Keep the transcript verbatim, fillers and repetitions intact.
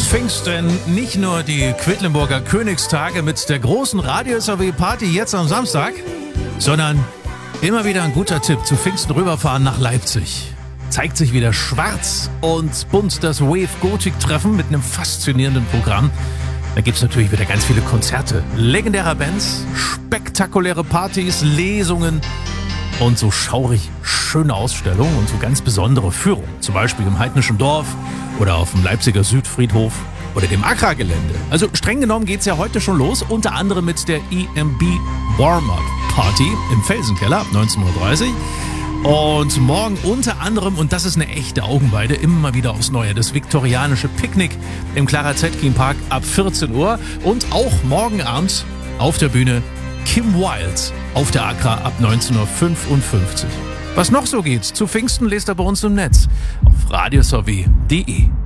Pfingsten nicht nur die Quedlinburger Königstage mit der großen Radio-S A W-Party jetzt am Samstag, sondern immer wieder ein guter Tipp: zu Pfingsten rüberfahren nach Leipzig. Zeigt sich wieder schwarz und bunt das Wave-Gothic-Treffen mit einem faszinierenden Programm. Da gibt es natürlich wieder ganz viele Konzerte legendärer Bands, spektakuläre Partys, Lesungen und so schaurig schöne Ausstellungen und so ganz besondere Führungen. Zum Beispiel im Heidnischen Dorf oder auf dem Leipziger Südfriedhof oder dem Accra-Gelände. Also streng genommen geht es ja heute schon los, unter anderem mit der E M B Warm-Up Party im Felsenkeller ab neunzehn Uhr dreißig. Und morgen unter anderem, und das ist eine echte Augenweide, immer wieder aufs Neue, das viktorianische Picknick im Clara Zetkin Park ab vierzehn Uhr. Und auch morgen Abend auf der Bühne Kim Wilde auf der Accra ab neunzehn Uhr fünfundfünfzig. Was noch so geht zu Pfingsten, lest ihr bei uns im Netz auf radio s a w punkt d e.